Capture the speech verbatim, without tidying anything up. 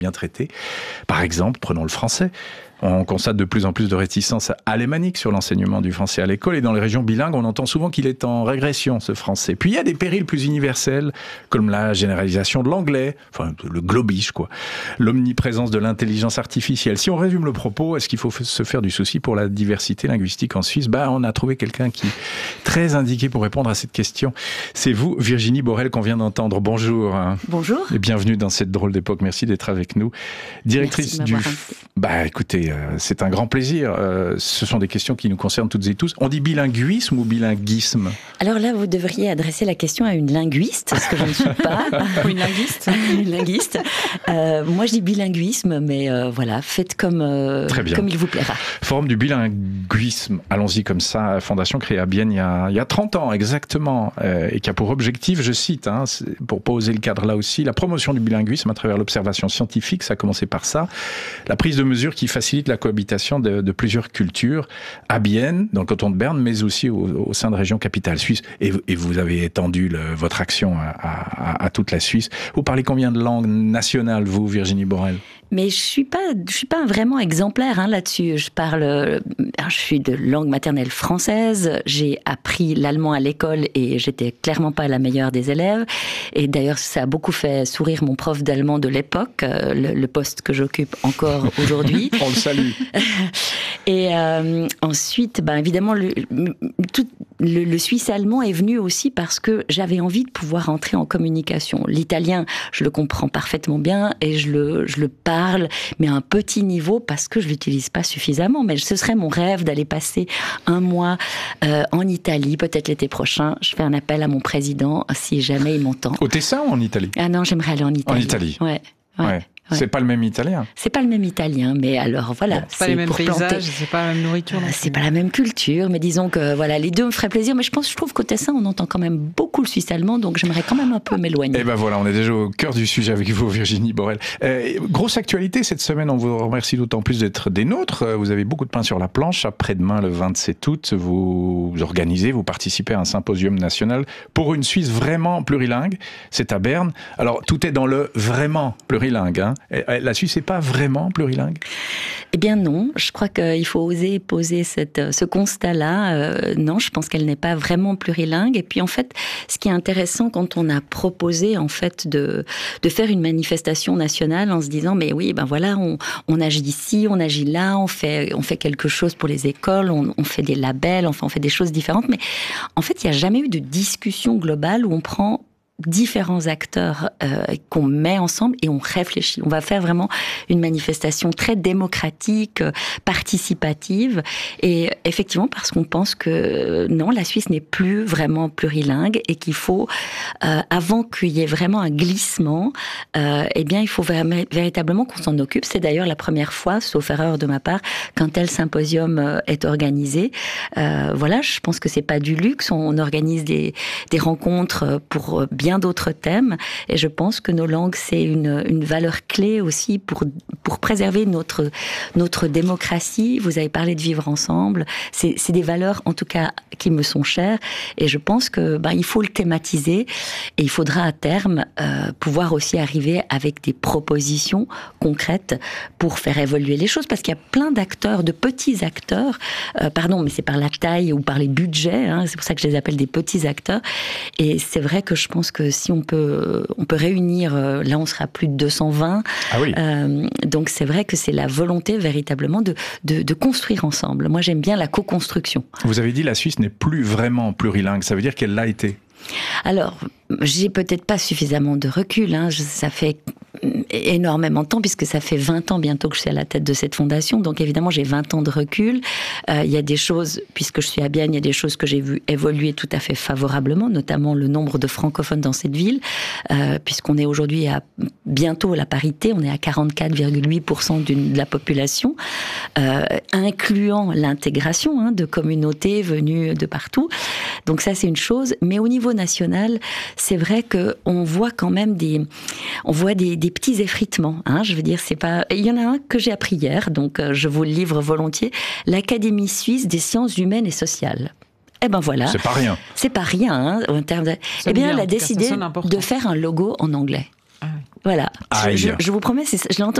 bien traité. Par exemple, prenons le français. On constate de plus en plus de réticence alémanique sur l'enseignement du français à l'école. Et dans les régions bilingues, on entend souvent qu'il est en régression, ce français. Puis il y a des périls plus universels, comme la généralisation de l'anglais, enfin le globish, quoi. L'omniprésence de l'intelligence artificielle. Si on résume le propos, est-ce qu'il faut se faire du souci pour la diversité linguistique en Suisse ? Bah, on a trouvé quelqu'un qui est très indiqué pour répondre à cette question. C'est vous, Virginie Borel, qu'on vient d'entendre. Bonjour. Bonjour. Et bienvenue dans cette drôle d'époque. Merci d'être avec nous. Directrice du... Bah, écoutez, c'est un grand plaisir. Ce sont des questions qui nous concernent toutes et tous. On dit bilinguisme ou bilinguisme ? Alors là, vous devriez adresser la question à une linguiste, ce que je ne suis pas. Une linguiste. Une linguiste. Euh, moi, je dis bilinguisme, mais euh, voilà, faites comme, euh, comme il vous plaira. Forum du bilinguisme, allons-y comme ça, fondation créée à Bienne il y a, il y a trente ans exactement, euh, et qui a pour objectif, je cite, hein, pour poser le cadre là aussi, la promotion du bilinguisme à travers l'observation scientifique, ça a commencé par ça, la prise de mesures qui facilite la cohabitation de, de plusieurs cultures à Bienne, dans le canton de Berne, mais aussi au, au sein de régions capitales suisses. Et, et vous avez étendu le, votre action à, à, à toute la Suisse. Vous parlez combien de langues nationales, vous, Virginie Borel ? Mais je suis pas, je suis pas vraiment exemplaire hein, là-dessus. Je parle, je suis de langue maternelle française. J'ai appris l'allemand à l'école et j'étais clairement pas la meilleure des élèves. Et d'ailleurs, ça a beaucoup fait sourire mon prof d'allemand de l'époque, le, le poste que j'occupe encore aujourd'hui. On le salue. Et euh, ensuite, ben évidemment, le, tout, le, le suisse allemand est venu aussi parce que j'avais envie de pouvoir entrer en communication. L'italien, je le comprends parfaitement bien et je le, je le parle. Mais à un petit niveau parce que je l'utilise pas suffisamment. Mais ce serait mon rêve d'aller passer un mois euh, en Italie, peut-être l'été prochain. Je fais un appel à mon président si jamais il m'entend. Au Tessin ou en Italie ? Ah non, j'aimerais aller en Italie. En Italie. Ouais. ouais. ouais. Ouais. C'est pas le même italien. C'est pas le même italien, mais alors voilà. Bon, c'est pas les mêmes paysages, c'est pas la même nourriture. Euh, c'est pas la même culture, mais disons que voilà, les deux me feraient plaisir. Mais je pense, je trouve qu'au Tessin, on entend quand même beaucoup le suisse allemand, donc j'aimerais quand même un peu m'éloigner. Et ben voilà, on est déjà au cœur du sujet avec vous, Virginie Borel. Euh, grosse actualité cette semaine, on vous remercie d'autant plus d'être des nôtres. Vous avez beaucoup de pain sur la planche. Après-demain, le vingt-sept août, vous organisez, vous participez à un symposium national pour une Suisse vraiment plurilingue. C'est à Berne. Alors tout est dans le vraiment plurilingue. Hein. La Suisse n'est pas vraiment plurilingue ? Eh bien non, je crois qu'il faut oser poser cette, ce constat-là. Euh, non, je pense qu'elle n'est pas vraiment plurilingue. Et puis en fait, ce qui est intéressant quand on a proposé en fait de, de faire une manifestation nationale en se disant mais oui, ben voilà, on, on agit ici, on agit là, on fait, on fait quelque chose pour les écoles, on, on fait des labels, enfin on fait des choses différentes. Mais en fait, il n'y a jamais eu de discussion globale où on prend différents acteurs euh, qu'on met ensemble et on réfléchit. On va faire vraiment une manifestation très démocratique, euh, participative et effectivement parce qu'on pense que euh, non, la Suisse n'est plus vraiment plurilingue et qu'il faut, euh, avant qu'il y ait vraiment un glissement, euh, eh bien il faut vraiment, véritablement qu'on s'en occupe. C'est d'ailleurs la première fois, sauf erreur de ma part, qu'un tel symposium euh, est organisé. Euh, voilà, je pense que c'est pas du luxe. On organise des, des rencontres pour bien d'autres thèmes et je pense que nos langues c'est une, une valeur clé aussi pour, pour préserver notre, notre démocratie. Vous avez parlé de vivre ensemble, c'est, c'est des valeurs en tout cas qui me sont chères et je pense que ben, il faut le thématiser et il faudra à terme euh, pouvoir aussi arriver avec des propositions concrètes pour faire évoluer les choses parce qu'il y a plein d'acteurs, de petits acteurs, euh, pardon mais c'est par la taille ou par les budgets, hein, c'est pour ça que je les appelle des petits acteurs et c'est vrai que je pense que si on peut, on peut réunir, là on sera plus de deux cent vingt. Ah oui. Euh, donc c'est vrai que c'est la volonté véritablement de, de, de construire ensemble. Moi j'aime bien la co-construction. Vous avez dit la Suisse n'est plus vraiment plurilingue, ça veut dire qu'elle l'a été ? Alors, j'ai peut-être pas suffisamment de recul, hein. Ça fait énormément de temps, puisque ça fait vingt ans bientôt que je suis à la tête de cette fondation, donc évidemment j'ai vingt ans de recul. Euh, il y a des choses, puisque je suis à Bienne, il y a des choses que j'ai vues évoluer tout à fait favorablement, notamment le nombre de francophones dans cette ville, euh, puisqu'on est aujourd'hui à bientôt la parité, on est à quarante-quatre virgule huit pour cent de la population, euh, incluant l'intégration hein, de communautés venues de partout. Donc ça c'est une chose, mais au niveau national, c'est vrai que on voit quand même des, on voit des, des petits effritements. Hein, je veux dire, c'est pas. Il y en a un que j'ai appris hier, donc euh, je vous le livre volontiers. L'Académie suisse des sciences humaines et sociales. Eh ben voilà. C'est pas rien. C'est pas rien hein, en termes de. Eh bien, bien, elle a en tout cas, décidé de faire un logo en anglais. Ah oui. Voilà. Aïe. Je, je, je vous promets, c'est, je l'ai entendu